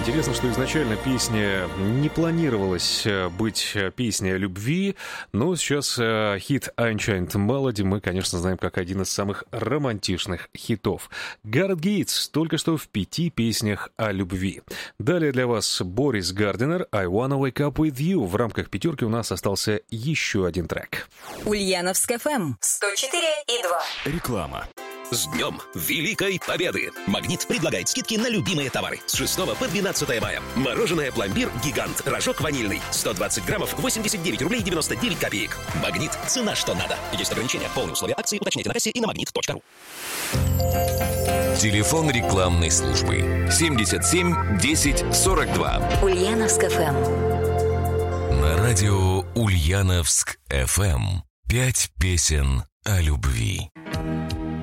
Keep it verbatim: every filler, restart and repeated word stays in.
Интересно, что изначально песня не планировалась быть песней о любви, но сейчас э, хит Unchained Melody мы, конечно, знаем как один из самых романтичных хитов. Гарет Гейтс только что в пяти песнях о любви. Далее для вас Борис Гардинер «I Wanna Wake Up With You». В рамках пятерки у нас остался еще один трек. Ульяновск эф эм сто четыре и два. Реклама. С Днем Великой Победы! «Магнит» предлагает скидки на любимые товары с шестого по двенадцатое мая. Мороженое «Пломбир Гигант», рожок ванильный, сто двадцать граммов, восемьдесят девять рублей девяносто девять копеек. «Магнит» — цена, что надо. Есть ограничения. Полные условия акции уточняйте на кассе и на магнит точка ру. Телефон рекламной службы семьдесят семь десять сорок два. Ульяновск эф эм. На радио Ульяновск эф эм. Пять песен о любви.